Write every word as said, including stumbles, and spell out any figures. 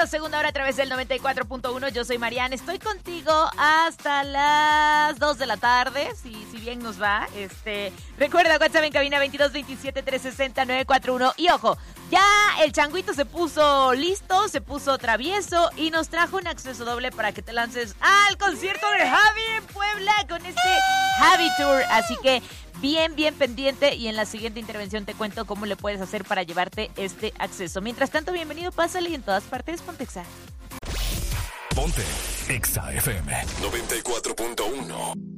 esta segunda hora a través del noventa y cuatro punto uno. Yo soy Mariana, estoy contigo hasta las dos de la tarde, si, si bien nos va. Este, recuerda, WhatsApp en cabina veintidós veintisiete trescientos sesenta nueve cuatro uno. Y ojo, ya el changuito se puso listo, se puso travieso y nos trajo un acceso doble para que te lances al concierto de Javi en Puebla con este Javi Tour. Así que bien, bien pendiente, y en la siguiente intervención te cuento cómo le puedes hacer para llevarte este acceso. Mientras tanto, bienvenido, pásale, y en todas partes, ponte Exa. Ponte Exa F M noventa y cuatro punto uno.